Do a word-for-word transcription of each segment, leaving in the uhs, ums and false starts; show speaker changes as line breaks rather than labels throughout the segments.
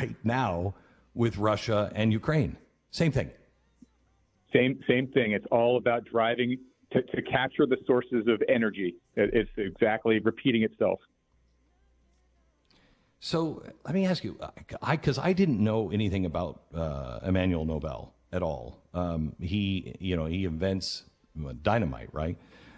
right now with Russia and Ukraine. Same thing.
Same same thing. It's all about driving to, to capture the sources of energy. It's exactly repeating itself.
So let me ask you, I because I didn't know anything about uh, Emmanuel Nobel at all. Um, he, you know, he invents dynamite, right?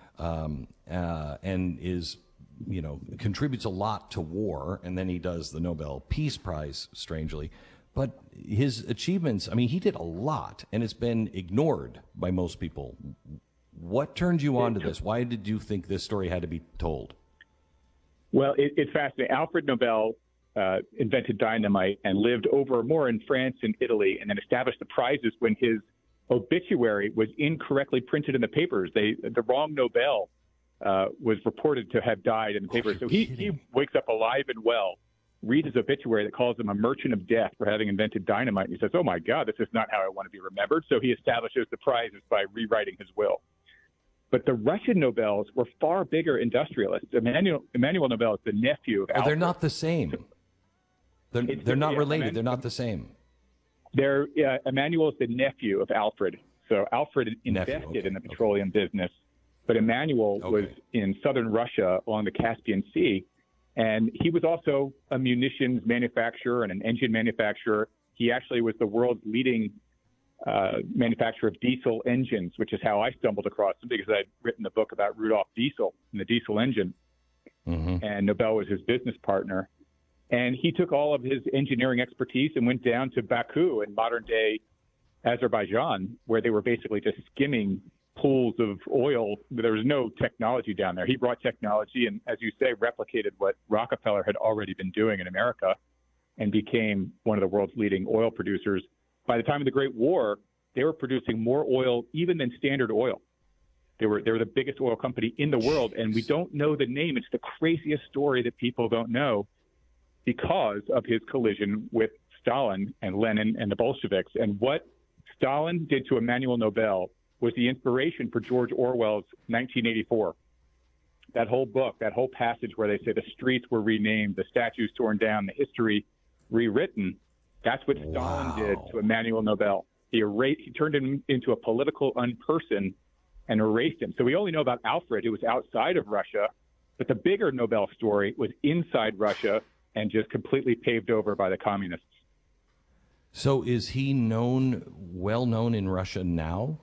Um, uh, and is, you know, contributes a lot to war. And then he does the Nobel Peace Prize, strangely. But his achievements, I mean, he did a lot, and it's been ignored by most people. What turned you on to this? Why did you think this story had to be told?
Well, it, it's fascinating. Alfred Nobel uh, invented dynamite and lived over more in France and Italy, and then established the prizes when his obituary was incorrectly printed in the papers. They the wrong Nobel uh, was reported to have died in the papers. So he, he wakes up alive and well, reads his obituary that calls him a merchant of death for having invented dynamite. And he says, oh, my God, this is not how I want to be remembered. So he establishes the prizes by rewriting his will. But the Russian Nobels were far bigger industrialists. Emmanuel, Emmanuel Nobel is the nephew of
oh,
Alfred.
They're not the same. They're, they're not yeah, related. Emmanuel, they're not the same.
They're, uh, Emmanuel is the nephew of Alfred. So Alfred invested
nephew, okay,
in the petroleum okay. business, but Emmanuel okay. was in southern Russia along the Caspian Sea. And he was also a munitions manufacturer and an engine manufacturer. He actually was the world's leading uh, manufacturer of diesel engines, which is how I stumbled across him because I'd written a book about Rudolf Diesel and the diesel engine. Mm-hmm. And Nobel was his business partner. And he took all of his engineering expertise and went down to Baku in modern-day Azerbaijan, where they were basically just skimming pools of oil. There was no technology down there. He brought technology and, as you say, replicated what Rockefeller had already been doing in America and became one of the world's leading oil producers. By the time of the Great War, they were producing more oil even than Standard Oil. They were, they were the biggest oil company in the world, and we don't know the name. It's the craziest story that people don't know because of his collision with Stalin and Lenin and the Bolsheviks. And what Stalin did to Emmanuel Nobel was the inspiration for George Orwell's nineteen eighty-four. That whole book, that whole passage where they say the streets were renamed, the statues torn down, the history rewritten, that's what Stalin wow. did to Emmanuel Nobel. He erased, he turned him into a political unperson and erased him. So we only know about Alfred, who was outside of Russia, but the bigger Nobel story was inside Russia and just completely paved over by the communists.
So is he known, well known in Russia now?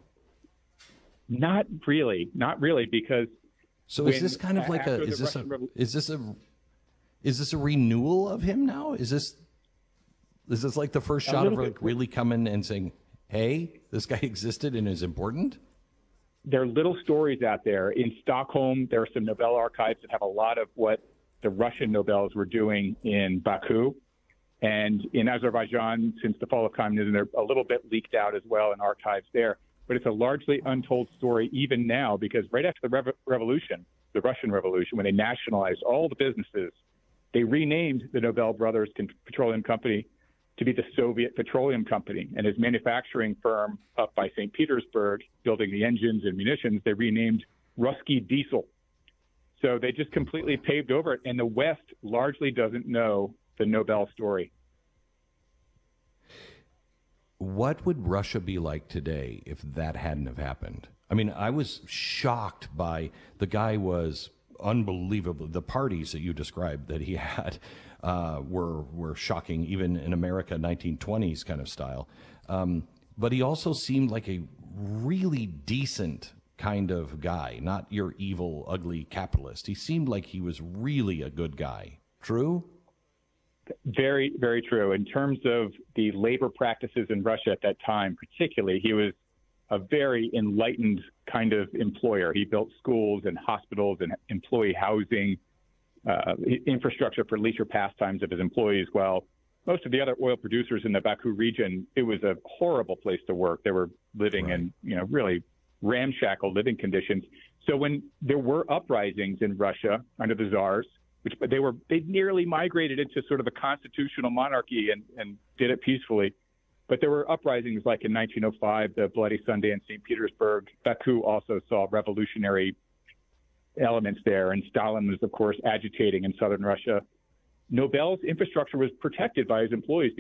Not really, not really, because.
So is this kind of like a is this a is this a is this a renewal of him now? Is this is this like the first shot of like really coming and saying, "Hey, this guy existed and is important"?
There are little stories out there in Stockholm. There are some Nobel archives that have a lot of what the Russian Nobels were doing in Baku. And in Azerbaijan, since the fall of communism, they're a little bit leaked out as well in archives there. But it's a largely untold story even now, because right after the rev- revolution, the Russian Revolution, when they nationalized all the businesses, they renamed the Nobel Brothers Petroleum Company to be the Soviet Petroleum Company. And his manufacturing firm up by Saint Petersburg, building the engines and munitions, they renamed Ruski Diesel. So they just completely paved over it. And the West largely doesn't know the Nobel story.
What would Russia be like today if that hadn't have happened? I mean, I was shocked by the guy was unbelievable. The parties that you described that he had uh, were were shocking, even in America, nineteen twenties kind of style. Um, but he also seemed like a really decent kind of guy, not your evil, ugly capitalist. He seemed like he was really a good guy. True?
Very, very true. In terms of the labor practices in Russia at that time, particularly, he was a very enlightened kind of employer. He built schools and hospitals and employee housing, uh, infrastructure for leisure pastimes of his employees. While most of the other oil producers in the Baku region, it was a horrible place to work. They were living right. in, you know, really ramshackle living conditions. So when there were uprisings in Russia under the czars, which they were, they nearly migrated into sort of a constitutional monarchy and, and did it peacefully. But there were uprisings like in nineteen oh five, the Bloody Sunday in Saint Petersburg. Baku also saw revolutionary elements there, and Stalin was, of course, agitating in southern Russia. Nobel's infrastructure was protected by his employees